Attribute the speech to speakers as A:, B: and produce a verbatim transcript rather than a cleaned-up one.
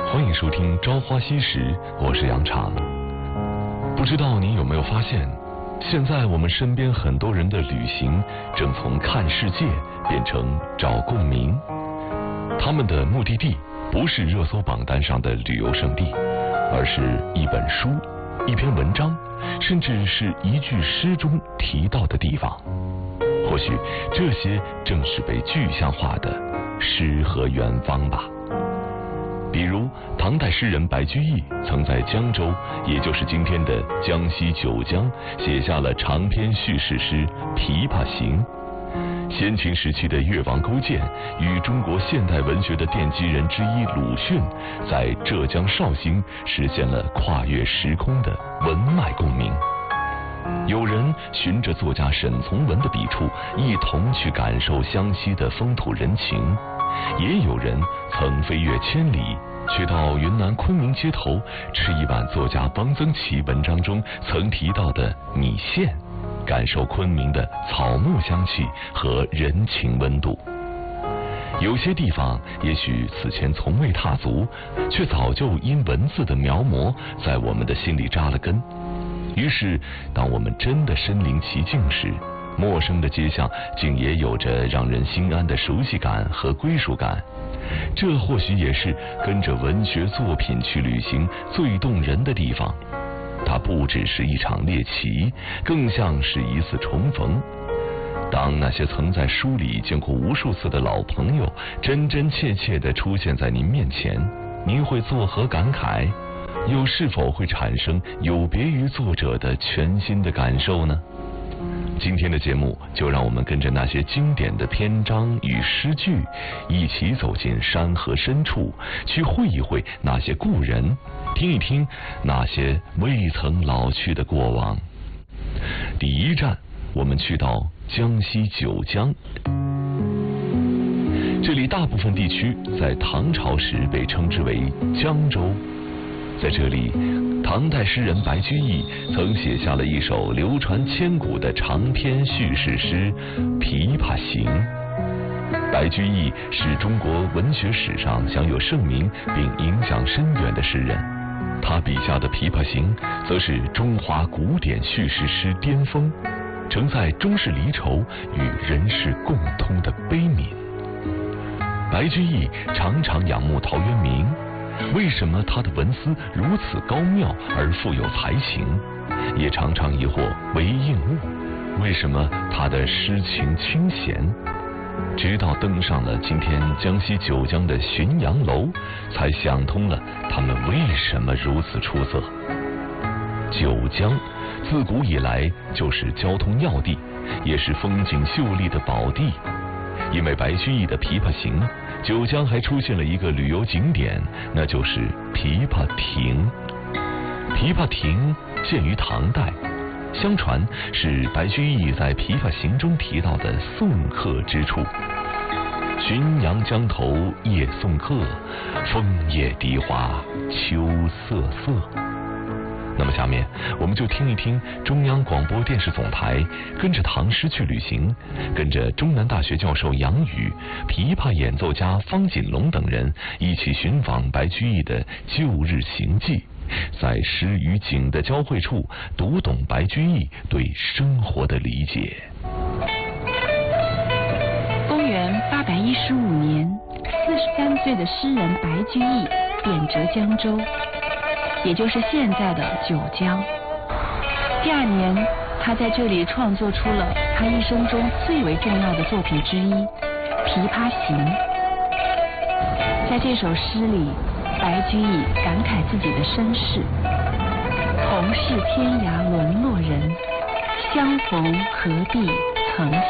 A: 欢迎收听《朝花夕拾》，我是杨常。不知道你有没有发现，现在我们身边很多人的旅行正从看世界变成找共鸣。他们的目的地不是热搜榜单上的旅游胜地，而是一本书、一篇文章，甚至是一句诗中提到的地方。或许这些正是被具象化的诗和远方吧。比如唐代诗人白居易曾在江州，也就是今天的江西九江，写下了长篇叙事诗《琵琶行》。先秦时期的越王勾践与中国现代文学的奠基人之一鲁迅，在浙江绍兴实现了跨越时空的文脉共鸣。有人循着作家沈从文的笔触，一同去感受湘西的风土人情，也有人曾飞越千里，去到云南昆明街头，吃一碗作家汪曾祺文章中曾提到的米线，感受昆明的草木香气和人情温度。有些地方也许此前从未踏足，却早就因文字的描摹在我们的心里扎了根。于是当我们真的身临其境时，陌生的街巷竟也有着让人心安的熟悉感和归属感。这或许也是跟着文学作品去旅行最动人的地方。它不只是一场猎奇，更像是一次重逢。当那些曾在书里见过无数次的老朋友真真切切地出现在您面前，您会作何感慨？又是否会产生有别于作者的全新的感受呢？今天的节目就让我们跟着那些经典的篇章与诗句，一起走进山河深处，去会一会那些故人，听一听那些未曾老去的过往。第一站，我们去到江西九江。这里大部分地区在唐朝时被称之为江州。在这里，唐代诗人白居易曾写下了一首流传千古的长篇叙事诗《琵琶行》。白居易是中国文学史上享有盛名并影响深远的诗人，他笔下的《琵琶行》则是中华古典叙事诗巅峰，承载中世离愁与人世共通的悲悯。白居易常常仰慕陶渊明，为什么他的文思如此高妙而富有才情？也常常疑惑韦应物，为什么他的诗情清闲？直到登上了今天江西九江的浔阳楼，才想通了他们为什么如此出色。九江自古以来就是交通要地，也是风景秀丽的宝地。因为白居易的《琵琶行》，九江还出现了一个旅游景点，那就是琵琶亭。琵琶亭建于唐代，相传是白居易在《琵琶行》中提到的送客之处。浔阳江头夜送客，枫叶荻花秋瑟瑟。那么下面我们就听一听中央广播电视总台跟着唐诗去旅行，跟着中南大学教授杨宇、琵琶演奏家方锦龙等人一起寻访白居易的旧日行迹，在诗与景的交汇处读懂白居易对生活的理解。
B: 公元八百一十五年，四十三岁的诗人白居易贬谪江州，也就是现在的九江。第二年，他在这里创作出了他一生中最为重要的作品之一《琵琶行》。在这首诗里，白居易感慨自己的身世：同是天涯沦落人，相逢何必曾